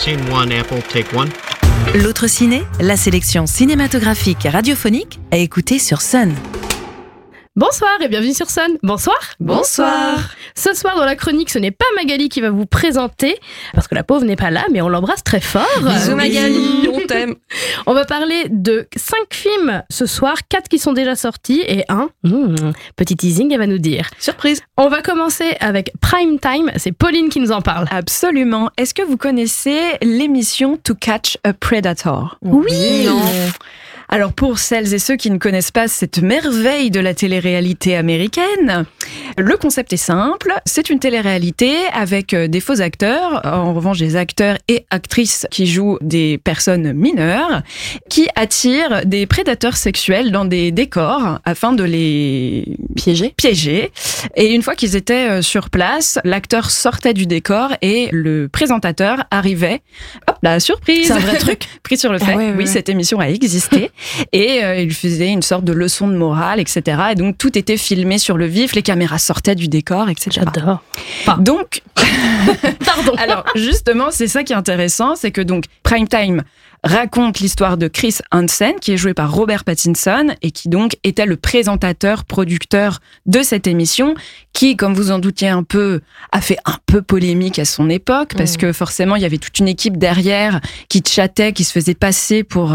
Scene 1, Apple, take 1. L'autre ciné, la sélection cinématographique et radiophonique à écouter sur Sun. Bonsoir et bienvenue sur Sun. Bonsoir. Bonsoir. Ce soir dans la chronique, ce n'est pas Magali qui va vous présenter, parce que la pauvre n'est pas là, mais on l'embrasse très fort. Bisous Magali, on t'aime. On va parler de 5 films ce soir, 4 qui sont déjà sortis et un, petit teasing, elle va nous dire. Surprise. On va commencer avec Prime Time, c'est Pauline qui nous en parle. Absolument. Est-ce que vous connaissez l'émission To Catch a Predator ? Oui. Non. Alors pour celles et ceux qui ne connaissent pas cette merveille de la télé-réalité américaine, le concept est simple, c'est une télé-réalité avec des faux acteurs, en revanche des acteurs et actrices qui jouent des personnes mineures, qui attirent des prédateurs sexuels dans des décors afin de les piéger. Et une fois qu'ils étaient sur place, l'acteur sortait du décor et le présentateur arrivait. Hop, la surprise. C'est un vrai truc. Pris sur le fait. Oui, cette émission a existé. Et il faisait une sorte de leçon de morale, etc. Et donc, tout était filmé sur le vif, les caméras sortaient du décor, etc. J'adore. Donc, Pardon. Alors, justement, c'est ça qui est intéressant, c'est que donc, Prime Time raconte l'histoire de Chris Hansen, qui est joué par Robert Pattinson, et qui donc était le présentateur, producteur de cette émission, qui, comme vous en doutiez un peu, a fait un peu polémique à son époque, parce que forcément, il y avait toute une équipe derrière qui chattait, qui se faisait passer pour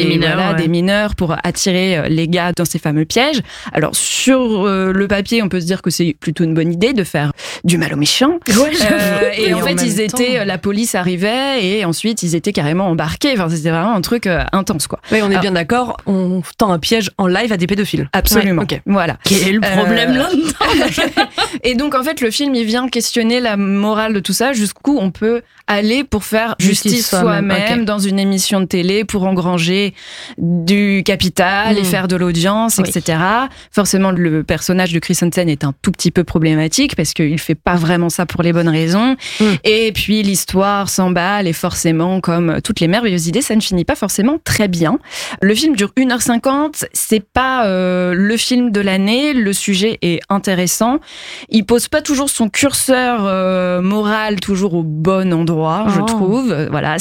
des mineurs, pour attirer les gars dans ces fameux pièges. Alors, sur le papier, on peut se dire que c'est plutôt une bonne idée de faire du mal aux méchants. Et en fait, la police arrivait, et ensuite, ils étaient carrément embarqués. Enfin, c'était vraiment un truc intense, quoi. Oui, on est bien d'accord, on tend un piège en live à des pédophiles. Absolument. Ouais, okay. Voilà. Quel est le problème là-dedans? Et donc, en fait, le film, il vient questionner la morale de tout ça, jusqu'où on peut aller pour faire justice soi-même dans une émission de télé, pour engranger du capital et faire de l'audience, etc. Forcément, le personnage de Chris Hansen est un tout petit peu problématique, parce qu'il fait pas vraiment ça pour les bonnes raisons. Et puis, l'histoire s'emballe, et forcément, comme toutes les merveilleuses idées, ça ne finit pas forcément très bien. Le film dure 1h50, c'est pas le film de l'année, le sujet est intéressant. Il pose pas toujours son curseur moral toujours au bon endroit, je trouve. Voilà,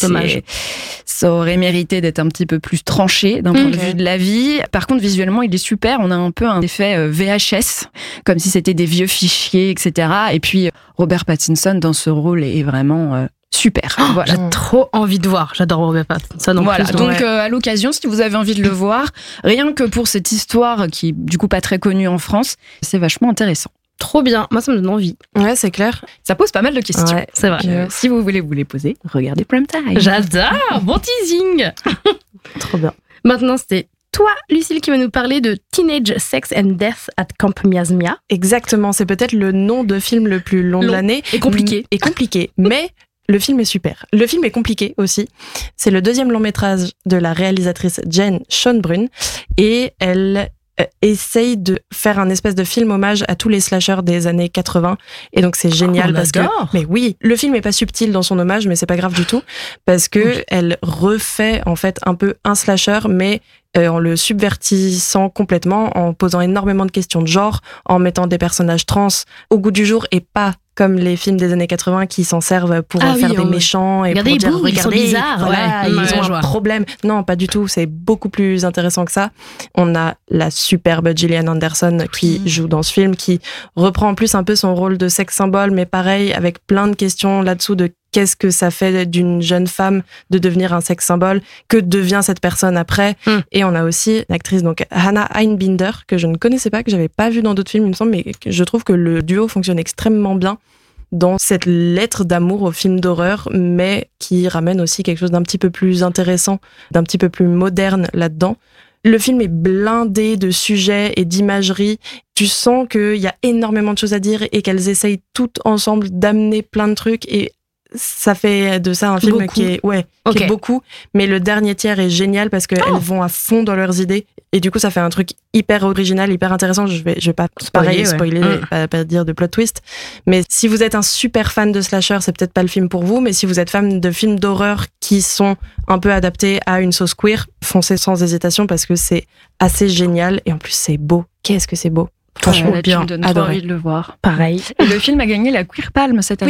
ça aurait mérité d'être un petit peu plus tranché d'un point de vue de la vie. Par contre, visuellement, il est super. On a un peu un effet VHS, comme si c'était des vieux fichiers, etc. Et puis, Robert Pattinson dans ce rôle est vraiment super. Voilà. J'ai trop envie de voir. J'adore Robert Pattinson. Voilà. Donc, à l'occasion, si vous avez envie de le voir, rien que pour cette histoire qui est du coup pas très connue en France, c'est vachement intéressant. Trop bien. Moi, ça me donne envie. Ouais, c'est clair. Ça pose pas mal de questions. Ouais, c'est vrai. Si vous voulez vous les poser, regardez Prime Time. J'adore. Bon teasing. Trop bien. Maintenant, c'était toi, Lucille, qui va nous parler de Teenage Sex and Death at Camp Miasmia. Exactement. C'est peut-être le nom de film le plus long de l'année. Et compliqué. Mais le film est super. Le film est compliqué aussi. C'est le 2e long métrage de la réalisatrice Jen Schönbrunn. Et elle essaye de faire un espèce de film hommage à tous les slashers des années 80. Et donc, c'est génial parce adore. que... Mais oui, le film est pas subtil dans son hommage, mais c'est pas grave du tout. Parce que elle refait, en fait, un peu un slasher, mais en le subvertissant complètement, en posant énormément de questions de genre, en mettant des personnages trans au goût du jour et pas comme les films des années 80 qui s'en servent pour faire des méchants et regardez, pour dire ils sont bizarres, voilà, ils ont un problème. Non, pas du tout, c'est beaucoup plus intéressant que ça. On a la superbe Gillian Anderson qui joue dans ce film, qui reprend en plus un peu son rôle de sex symbole, mais pareil, avec plein de questions là-dessous de qu'est-ce que ça fait d'une jeune femme de devenir un sex symbole, que devient cette personne après. Et on a aussi une actrice, donc Hannah Einbinder, que je ne connaissais pas, que j'avais pas vu dans d'autres films, il me semble, mais je trouve que le duo fonctionne extrêmement bien dans cette lettre d'amour au film d'horreur, mais qui ramène aussi quelque chose d'un petit peu plus intéressant, d'un petit peu plus moderne là-dedans. Le film est blindé de sujets et d'imagerie. Tu sens qu'il y a énormément de choses à dire et qu'elles essayent toutes ensemble d'amener plein de trucs, et ça fait de ça un film qui est beaucoup, mais le dernier tiers est génial parce qu'elles vont à fond dans leurs idées, et du coup ça fait un truc hyper original, hyper intéressant. Je vais pas spoiler, pas dire de plot twist, mais si vous êtes un super fan de slasher, c'est peut-être pas le film pour vous, mais si vous êtes fan de films d'horreur qui sont un peu adaptés à une sauce queer, foncez sans hésitation parce que c'est assez génial, et en plus c'est beau. Qu'est-ce que c'est beau. Franchement, tu me donnes trop envie de le voir. Pareil. Et le film a gagné la Queer Palm cette année.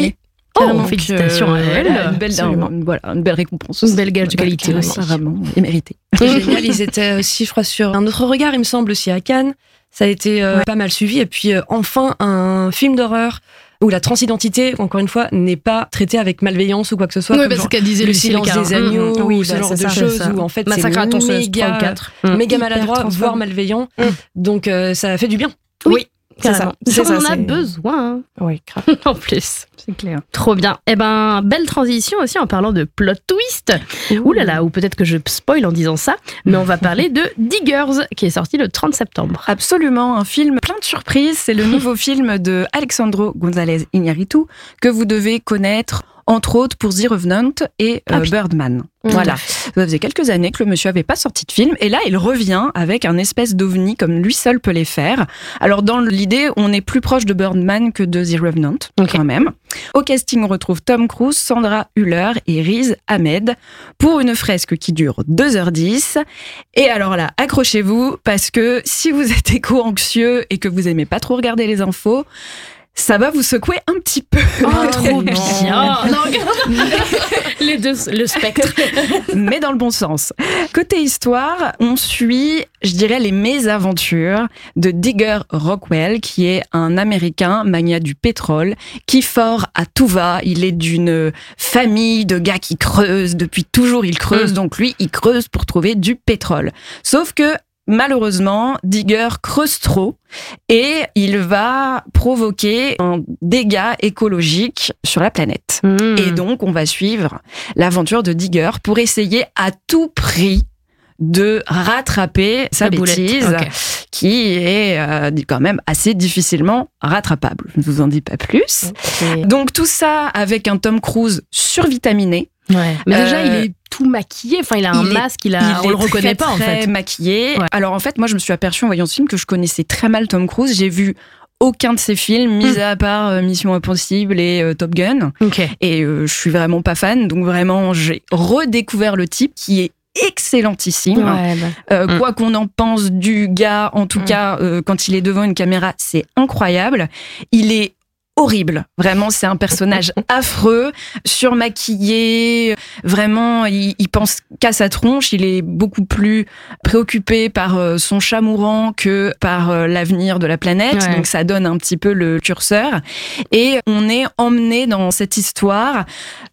Oh, félicitations à elle. Une belle récompense. Une belle gage de qualité aussi. Vraiment, et méritée. C'est génial, ils étaient aussi, je crois, sur Un autre regard, il me semble, aussi à Cannes. Ça a été pas mal suivi. Et puis, enfin, un film d'horreur où la transidentité, encore une fois, n'est pas traitée avec malveillance ou quoi que ce soit. Oui, parce qu'elle disait le silence des agneaux, ou ce genre de choses où en fait Massacre à tronçonneuse 34. méga maladroit, voire malveillant. Donc ça fait du bien. Oui. C'est ça. On en a besoin. Oui, grave. En plus. C'est clair. Trop bien. Eh ben, belle transition aussi en parlant de plot twist. Ouh là là, ou peut-être que je spoil en disant ça, mais on va parler de Diggers, qui est sorti le 30 septembre. Absolument, un film plein de surprises. C'est le nouveau film de Alejandro González Iñárritu que vous devez connaître entre autres pour The Revenant et Birdman. Voilà. Ça faisait quelques années que le monsieur avait pas sorti de film et là il revient avec un espèce d'ovni comme lui seul peut les faire. Alors dans l'idée, on est plus proche de Birdman que de The Revenant quand même. Au casting, on retrouve Tom Cruise, Sandra Hüller et Riz Ahmed pour une fresque qui dure 2h10. Et alors là, accrochez-vous parce que si vous êtes éco-anxieux et que vous aimez pas trop regarder les infos, ça va vous secouer un petit peu. Oh, trop bien. Les deux, le spectre. Mais dans le bon sens. Côté histoire, on suit, je dirais, les mésaventures de Digger Rockwell, qui est un Américain magnat du pétrole, qui fort à tout va. Il est d'une famille de gars qui creusent. Depuis toujours, il creuse. Donc lui, il creuse pour trouver du pétrole. Sauf que malheureusement, Digger creuse trop et il va provoquer un dégât écologique sur la planète. Et donc, on va suivre l'aventure de Digger pour essayer à tout prix de rattraper sa bêtise, qui est quand même assez difficilement rattrapable. Je ne vous en dis pas plus. Donc, tout ça avec un Tom Cruise survitaminé. Ouais. Mais déjà, il est tout maquillé. Enfin, il a un masque. On le reconnaît pas, en fait. Très maquillé. Ouais. Alors, en fait, moi, je me suis aperçue en voyant ce film que je connaissais très mal Tom Cruise. J'ai vu aucun de ses films, mis à part Mission Impossible et Top Gun. Et je suis vraiment pas fan. Donc, vraiment, j'ai redécouvert le type qui est excellentissime. Quoi qu'on en pense du gars, en tout cas, quand il est devant une caméra, c'est incroyable. Il est horrible, vraiment, c'est un personnage affreux, surmaquillé, vraiment, il pense qu'à sa tronche, il est beaucoup plus préoccupé par son chat mourant que par l'avenir de la planète, donc ça donne un petit peu le curseur, et on est emmené dans cette histoire.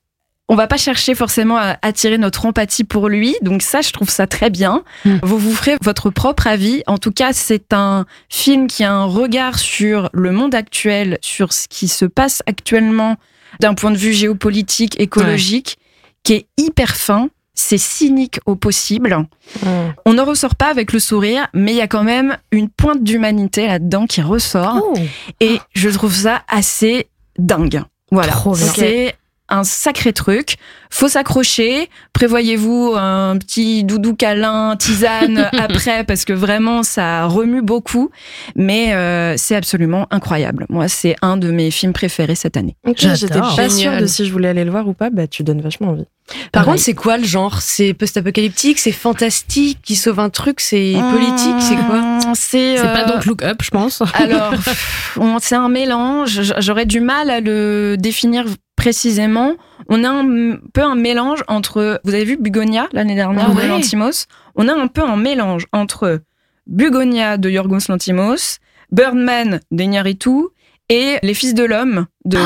On va pas chercher forcément à attirer notre empathie pour lui, donc ça, je trouve ça très bien. Vous vous ferez votre propre avis. En tout cas, c'est un film qui a un regard sur le monde actuel, sur ce qui se passe actuellement d'un point de vue géopolitique, écologique, qui est hyper fin. C'est cynique au possible. On ne ressort pas avec le sourire, mais il y a quand même une pointe d'humanité là-dedans qui ressort. Et je trouve ça assez dingue. Voilà, c'est un sacré truc. Faut s'accrocher. Prévoyez-vous un petit doudou câlin, tisane après, parce que vraiment, ça remue beaucoup. Mais c'est absolument incroyable. Moi, c'est un de mes films préférés cette année. J'étais pas sûre de si je voulais aller le voir ou pas. Bah, tu donnes vachement envie. Par contre, c'est quoi le genre ? C'est post-apocalyptique, c'est fantastique, qui sauve un truc, c'est politique, c'est quoi ? C'est pas donc Look Up, je pense. Alors, c'est un mélange. J'aurais du mal à le définir précisément. On a un peu un mélange entre... Vous avez vu Bugonia l'année dernière de Lanthimos ? On a un peu un mélange entre Bugonia de Yorgos Lanthimos, Birdman d'Iñárritu et Les Fils de l'Homme de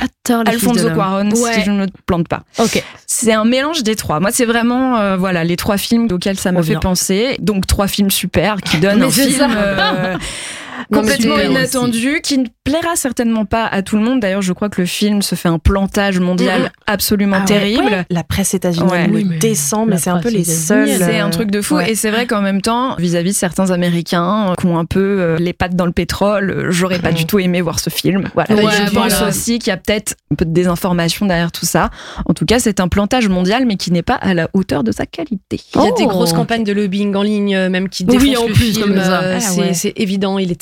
Alfonso Cuarón, si je ne me plante pas. C'est un mélange des trois. Moi, c'est vraiment les trois films auxquels ça me fait penser. Donc, 3 films super qui donnent un film complètement inattendu, qui ne plaira certainement pas à tout le monde. D'ailleurs, je crois que le film se fait un plantage mondial absolument terrible. La presse états-unienne le descend, mais c'est un peu les seuls. C'est un truc de fou. Et c'est vrai qu'en même temps, vis-à-vis de certains Américains qui ont un peu les pattes dans le pétrole, j'aurais pas du tout aimé voir ce film. Je pense aussi qu'il y a peut-être un peu de désinformation derrière tout ça. En tout cas, c'est un plantage mondial, mais qui n'est pas à la hauteur de sa qualité. Il y a des grosses campagnes de lobbying en ligne, même qui défoncent le film. C'est évident, il est très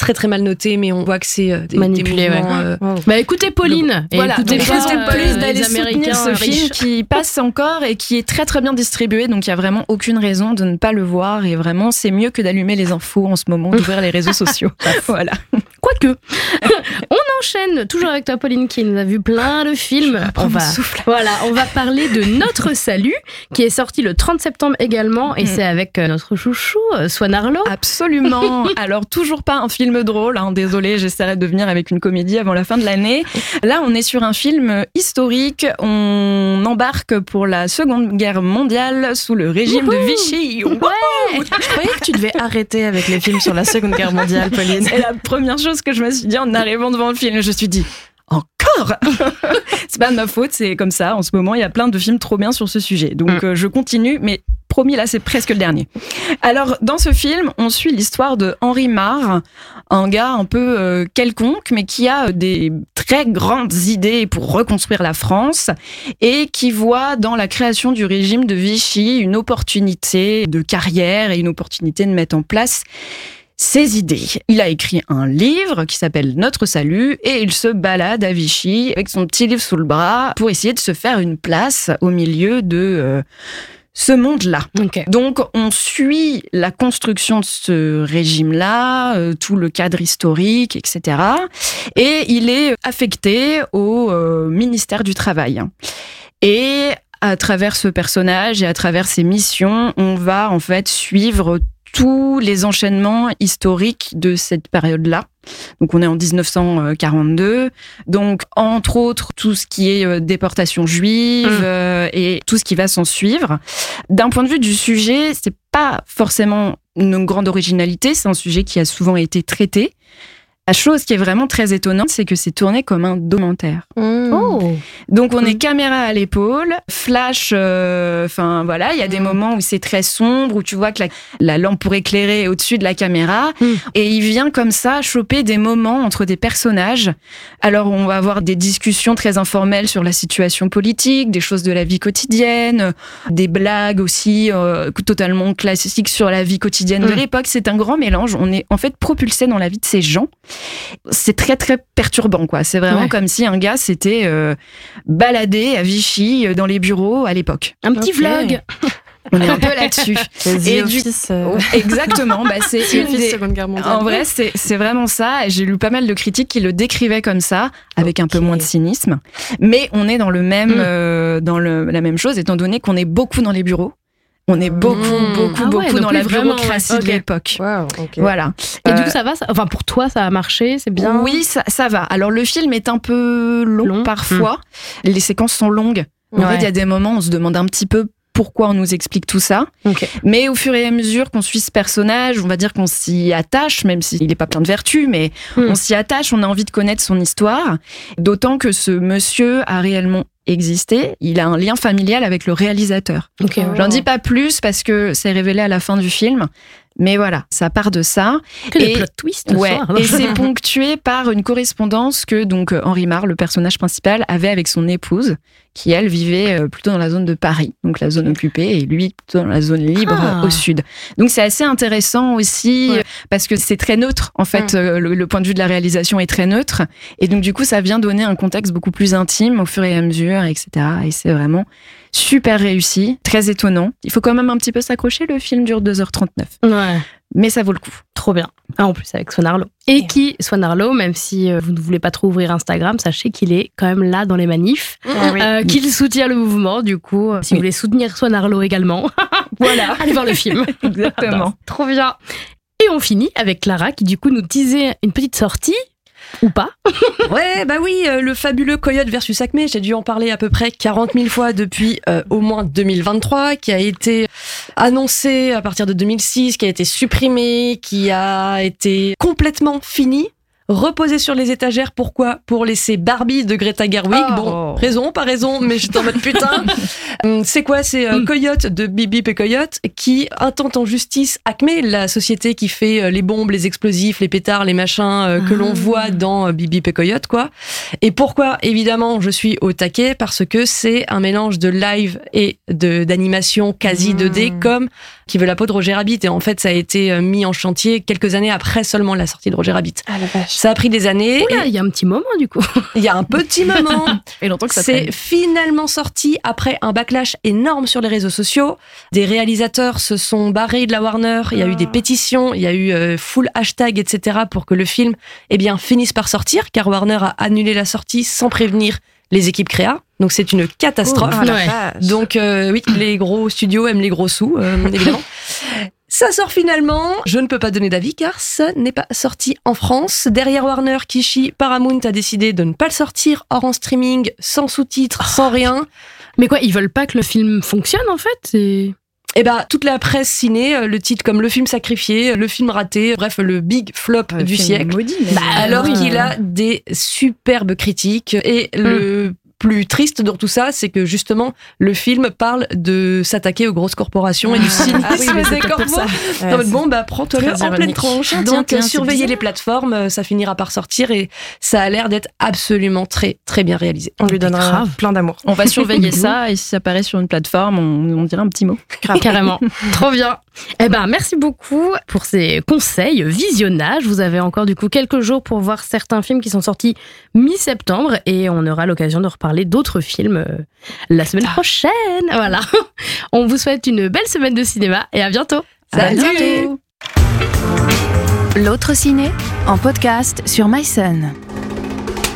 très très mal noté, mais on voit que c'est manipulé. Bah écoutez Pauline, écoutez plus d'aller soutenir ce film qui passe encore et qui est très très bien distribué, donc il y a vraiment aucune raison de ne pas le voir, et vraiment c'est mieux que d'allumer les infos en ce moment, d'ouvrir les réseaux sociaux. Voilà. Quoique, on enchaîne toujours avec toi Pauline qui nous a vu plein de films. On va parler de Notre Salut qui est sorti le 30 septembre également, et c'est avec notre chouchou Swan Arlo. Absolument. Alors toujours pas un film drôle, hein, désolé, j'essaierai de venir avec une comédie avant la fin de l'année. Là on est sur un film historique, on embarque pour la Seconde Guerre mondiale sous le régime de Vichy. Ouais. Je croyais que tu devais arrêter avec les films sur la Seconde Guerre mondiale, Pauline. C'est la première chose que je me suis dit en arrivant devant le film. Je me suis dit, encore. C'est pas de ma faute, c'est comme ça. En ce moment, il y a plein de films trop bien sur ce sujet. Donc, je continue, mais promis, là, c'est presque le dernier. Alors, dans ce film, on suit l'histoire de Henri Marre, un gars un peu quelconque, mais qui a des très grandes idées pour reconstruire la France et qui voit dans la création du régime de Vichy une opportunité de carrière et une opportunité de mettre en place ses idées. Il a écrit un livre qui s'appelle Notre Salut et il se balade à Vichy avec son petit livre sous le bras pour essayer de se faire une place au milieu de ce monde-là. Okay. Donc, on suit la construction de ce régime-là, tout le cadre historique, etc. Et il est affecté au ministère du Travail. Et à travers ce personnage et à travers ses missions, on va en fait suivre tous les enchaînements historiques de cette période-là. Donc on est en 1942. Donc entre autres tout ce qui est déportation juive et tout ce qui va s'en suivre. D'un point de vue du sujet, c'est pas forcément une grande originalité. C'est un sujet qui a souvent été traité. La chose qui est vraiment très étonnante, c'est que c'est tourné comme un documentaire. Oh. Donc on est caméra à l'épaule, flash, enfin voilà, il y a des moments où c'est très sombre, où tu vois que la lampe pour éclairer est au-dessus de la caméra, et il vient comme ça choper des moments entre des personnages. Alors on va avoir des discussions très informelles sur la situation politique, des choses de la vie quotidienne, des blagues aussi totalement classiques sur la vie quotidienne de l'époque. C'est un grand mélange, on est en fait propulsé dans la vie de ces gens. C'est très très perturbant quoi. C'est vraiment comme si un gars s'était baladé à Vichy dans les bureaux à l'époque. Un petit vlog. On est un peu là-dessus. Et Office, exactement. Bah, c'est Seconde Guerre mondiale. En vrai, c'est vraiment ça. Et j'ai lu pas mal de critiques qui le décrivaient comme ça, avec un peu moins de cynisme. Mais on est dans le même, dans la même chose, étant donné qu'on est beaucoup dans les bureaux. On est beaucoup dans la bureaucratie de l'époque. Wow, voilà. Et du coup, ça va enfin, pour toi, ça a marché, c'est bien? Oui, ça va. Alors, le film est un peu long. Parfois. Les séquences sont longues. En fait, il y a des moments où on se demande un petit peu pourquoi on nous explique tout ça. Mais au fur et à mesure qu'on suit ce personnage, on va dire qu'on s'y attache, même s'il n'est pas plein de vertus, mais on s'y attache, on a envie de connaître son histoire. D'autant que ce monsieur a réellement existé, il a un lien familial avec le réalisateur. J'en dis pas plus parce que c'est révélé à la fin du film. Mais voilà, ça part de ça. Et plot twist. Et c'est ponctué par une correspondance que donc Henri Marre, le personnage principal, avait avec son épouse, qui elle vivait plutôt dans la zone de Paris, donc la zone occupée, et lui plutôt dans la zone libre au sud. Donc c'est assez intéressant aussi parce que c'est très neutre en fait. Le point de vue de la réalisation est très neutre, et donc du coup ça vient donner un contexte beaucoup plus intime au fur et à mesure, etc. Et c'est vraiment super réussi, très étonnant. Il faut quand même un petit peu s'accrocher, le film dure 2h39. Ouais. Mais ça vaut le coup. Trop bien. En plus avec Swan Arlo. Et qui, Swan Arlo, même si vous ne voulez pas trop ouvrir Instagram, sachez qu'il est quand même là dans les manifs, qu'il soutient le mouvement. Du coup, si vous voulez soutenir Swan Arlo également, voilà, allez voir le film. Exactement. Trop bien. Et on finit avec Clara qui du coup nous disait une petite sortie. Ou pas. Ouais, bah oui, le fabuleux Coyote versus Acme, j'ai dû en parler à peu près 40 000 fois depuis au moins 2023, qui a été annoncé à partir de 2006, qui a été supprimé, qui a été complètement fini reposé sur les étagères. Pourquoi ? Pour laisser Barbie de Greta Gerwig. Bon, raison, pas raison, mais j'étais en mode putain. C'est quoi ? C'est Coyote de Bip Bip et Coyote qui intente en justice Acme, la société qui fait les bombes, les explosifs, les pétards, les machins que l'on voit dans Bip Bip et Coyote, quoi. Et pourquoi ? Évidemment, je suis au taquet parce que c'est un mélange de live et d'animation quasi 2D comme Qui veut la peau de Roger Rabbit. Et en fait, ça a été mis en chantier quelques années après seulement la sortie de Roger Rabbit. Ah la vache. Ça a pris des années. Oula, il y a un petit moment du coup. Il y a un petit moment. Et longtemps que ça C'est traîne. finalement sorti après un backlash énorme sur les réseaux sociaux. Des réalisateurs se sont barrés de la Warner. Il y a eu des pétitions, il y a eu full hashtag, etc. pour que le film finisse par sortir, car Warner a annulé la sortie sans prévenir les équipes créa. Donc c'est une catastrophe. Donc oui, les gros studios aiment les gros sous, évidemment. Ça sort finalement. Je ne peux pas donner d'avis car ça n'est pas sorti en France. Derrière Warner, Kishi, Paramount a décidé de ne pas le sortir hors en streaming, sans sous-titres, sans rien. Mais quoi, ils veulent pas que le film fonctionne en fait ? Et toute la presse ciné, le titre comme le film sacrifié, le film raté, bref, le big flop du siècle. Maudit, alors qu'il a des superbes critiques et le plus triste dans tout ça, c'est que justement le film parle de s'attaquer aux grosses corporations et du cynisme des corpos. Prends-toi-le en pleine tronche. Donc surveillez les plateformes, ça finira par sortir et ça a l'air d'être absolument très très bien réalisé. On lui donnera plein d'amour. On va surveiller ça et si ça apparaît sur une plateforme, on dira un petit mot. Carrément. Trop bien. Merci beaucoup pour ces conseils, visionnage. Vous avez encore du coup quelques jours pour voir certains films qui sont sortis mi-septembre et on aura l'occasion de reparler d'autres films la semaine prochaine. Voilà. On vous souhaite une belle semaine de cinéma et à bientôt. Salut. L'autre ciné en podcast sur MySun.